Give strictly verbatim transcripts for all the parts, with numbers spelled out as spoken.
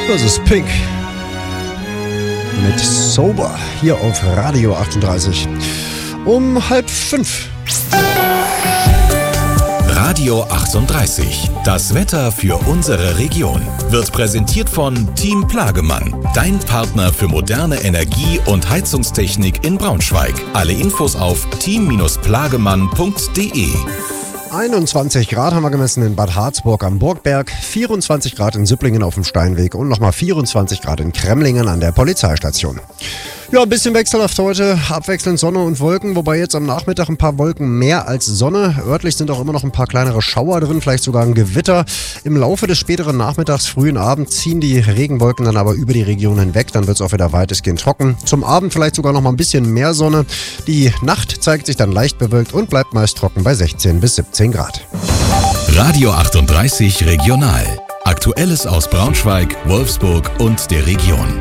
Das ist Pink mit Sober hier auf Radio achtunddreißig um halb fünf. Radio achtunddreißig. Das Wetter für unsere Region wird präsentiert von Team Plagemann, dein Partner für moderne Energie- und Heizungstechnik in Braunschweig. Alle Infos auf team plagemann punkt de. einundzwanzig Grad haben wir gemessen in Bad Harzburg am Burgberg, vierundzwanzig Grad in Süpplingen auf dem Steinweg und nochmal vierundzwanzig Grad in Kremlingen an der Polizeistation. Ja, ein bisschen wechselhaft heute, abwechselnd Sonne und Wolken, wobei jetzt am Nachmittag ein paar Wolken mehr als Sonne. Örtlich sind auch immer noch ein paar kleinere Schauer drin, vielleicht sogar ein Gewitter. Im Laufe des späteren Nachmittags, frühen Abend ziehen die Regenwolken dann aber über die Region hinweg, dann wird es auch wieder weitestgehend trocken. Zum Abend vielleicht sogar noch mal ein bisschen mehr Sonne. Die Nacht zeigt sich dann leicht bewölkt und bleibt meist trocken bei sechzehn bis siebzehn Grad. Radio achtunddreißig Regional. Aktuelles aus Braunschweig, Wolfsburg und der Region.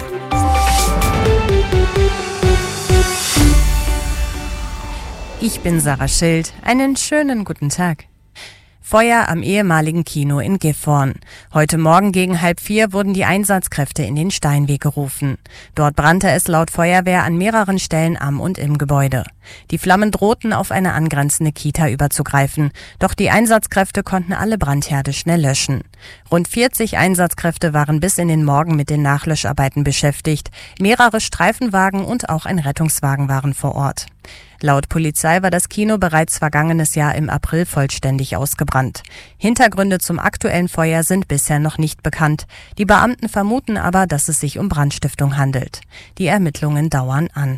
Ich bin Sarah Schild. Einen schönen guten Tag. Feuer am ehemaligen Kino in Gifhorn. Heute Morgen gegen halb vier wurden die Einsatzkräfte in den Steinweg gerufen. Dort brannte es laut Feuerwehr an mehreren Stellen am und im Gebäude. Die Flammen drohten auf eine angrenzende Kita überzugreifen, doch die Einsatzkräfte konnten alle Brandherde schnell löschen. Rund vierzig Einsatzkräfte waren bis in den Morgen mit den Nachlöscharbeiten beschäftigt. Mehrere Streifenwagen und auch ein Rettungswagen waren vor Ort. Laut Polizei war das Kino bereits vergangenes Jahr im April vollständig ausgebrannt. Hintergründe zum aktuellen Feuer sind bisher noch nicht bekannt. Die Beamten vermuten aber, dass es sich um Brandstiftung handelt. Die Ermittlungen dauern an.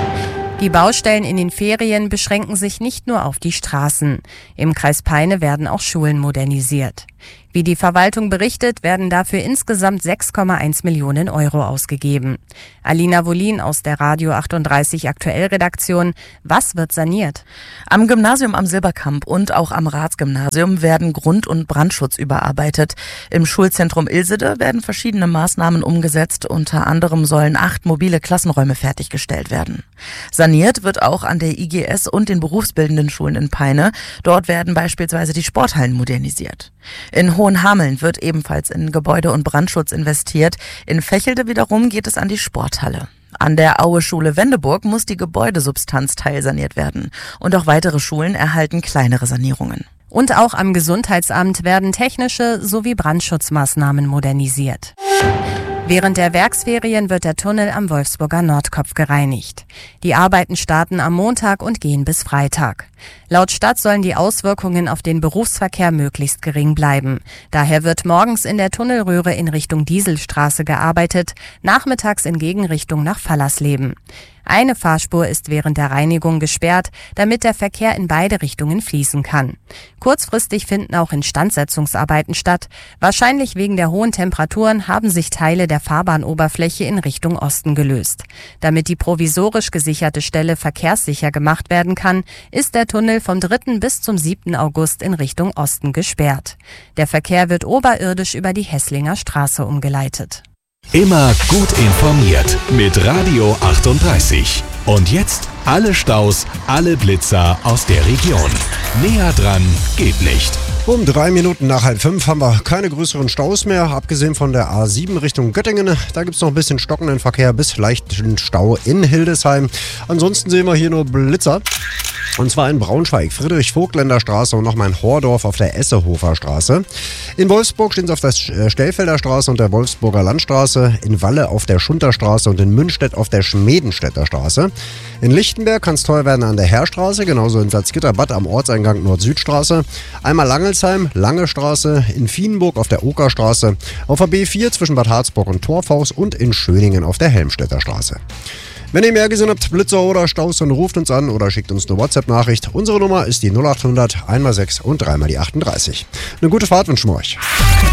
Die Baustellen in den Ferien beschränken sich nicht nur auf die Straßen. Im Kreis Peine werden auch Schulen modernisiert. Wie die Verwaltung berichtet, werden dafür insgesamt sechs Komma eins Millionen Euro ausgegeben. Alina Wolin aus der Radio achtunddreißig Aktuell-Redaktion. Was wird saniert? Am Gymnasium am Silberkamp und auch am Ratsgymnasium werden Grund- und Brandschutz überarbeitet. Im Schulzentrum Ilsede werden verschiedene Maßnahmen umgesetzt. Unter anderem sollen acht mobile Klassenräume fertiggestellt werden. Saniert wird auch an der I G S und den berufsbildenden Schulen in Peine. Dort werden beispielsweise die Sporthallen modernisiert. In Hohenhameln wird ebenfalls in Gebäude- und Brandschutz investiert. In Vechelde wiederum geht es an die Sporthalle. An der Aue-Schule Wendeburg muss die Gebäudesubstanz teilsaniert werden. Und auch weitere Schulen erhalten kleinere Sanierungen. Und auch am Gesundheitsamt werden technische sowie Brandschutzmaßnahmen modernisiert. Während der Werksferien wird der Tunnel am Wolfsburger Nordkopf gereinigt. Die Arbeiten starten am Montag und gehen bis Freitag. Laut Stadt sollen die Auswirkungen auf den Berufsverkehr möglichst gering bleiben. Daher wird morgens in der Tunnelröhre in Richtung Dieselstraße gearbeitet, nachmittags in Gegenrichtung nach Fallersleben. Eine Fahrspur ist während der Reinigung gesperrt, damit der Verkehr in beide Richtungen fließen kann. Kurzfristig finden auch Instandsetzungsarbeiten statt. Wahrscheinlich wegen der hohen Temperaturen haben sich Teile der Fahrbahnoberfläche in Richtung Osten gelöst. Damit die provisorisch gesicherte Stelle verkehrssicher gemacht werden kann, ist der Tunnel vom dritten bis zum siebten August in Richtung Osten gesperrt. Der Verkehr wird oberirdisch über die Hesslinger Straße umgeleitet. Immer gut informiert mit Radio achtunddreißig. Und jetzt alle Staus, alle Blitzer aus der Region. Näher dran geht nicht. Um drei Minuten nach halb fünf haben wir keine größeren Staus mehr, abgesehen von der A sieben Richtung Göttingen. Da gibt es noch ein bisschen stockenden Verkehr bis leichten Stau in Hildesheim. Ansonsten sehen wir hier nur Blitzer. Und zwar in Braunschweig, Friedrich-Vogtländer Straße und nochmal in Hordorf auf der Essehofer Straße. In Wolfsburg stehen sie auf der Stellfelder Straße und der Wolfsburger Landstraße, in Walle auf der Schunterstraße und in Münstedt auf der Schmedenstädter Straße. In Lichtenberg kann es teuer werden an der Heerstraße, genauso in Salzgitterbad am Ortseingang Nord-Süd-Straße. Einmal Langelsheim, Lange Straße, in Vienburg auf der Okerstraße, auf der B vier zwischen Bad Harzburg und Torfhaus und in Schöningen auf der Helmstedter Straße. Wenn ihr mehr gesehen habt, Blitzer oder Staus, dann ruft uns an oder schickt uns eine WhatsApp-Nachricht. Unsere Nummer ist die null acht hundert eins mal sechs und drei mal die achtunddreißig. Eine gute Fahrt wünschen wir euch.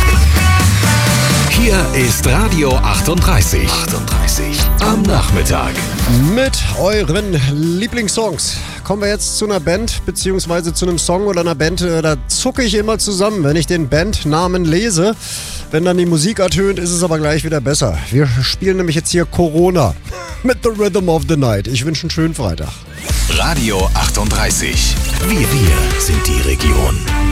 Hier ist Radio achtunddreißig. achtunddreißig am Nachmittag. Mit euren Lieblingssongs kommen wir jetzt zu einer Band, beziehungsweise zu einem Song oder einer Band. Da zucke ich immer zusammen, wenn ich den Bandnamen lese. Wenn dann die Musik ertönt, ist es aber gleich wieder besser. Wir spielen nämlich jetzt hier Corona mit The Rhythm of the Night. Ich wünsche einen schönen Freitag. Radio achtunddreißig. Wir, wir sind die Region.